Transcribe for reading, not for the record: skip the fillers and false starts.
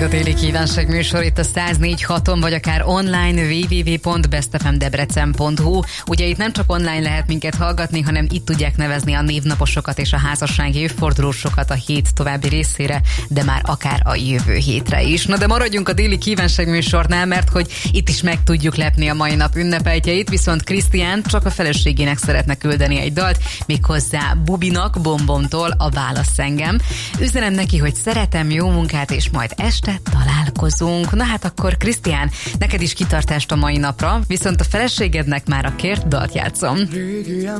Folytatódik a téli kívánság műsor itt a 104.6-on, vagy akár online www.bestefemdebrecen.hu. Ugye itt nem csak online lehet minket hallgatni, hanem itt tudják nevezni a névnaposokat és a házassági évfordulósokat a hét további részére, de már akár a jövő hétre is. Na de maradjunk a téli kívánság műsornál, mert hogy itt is meg tudjuk lepni a mai nap ünnepeltjeit, viszont Krisztián csak a feleségének szeretne küldeni egy dalt, méghozzá Bubinak, Bombontól a Válasz engem. Üzenem neki, hogy szeretem, jó munkát, és majd este találkozunk. Na hát akkor Krisztián, neked is kitartást a mai napra, viszont a feleségednek már a kért dalt játszom. Régi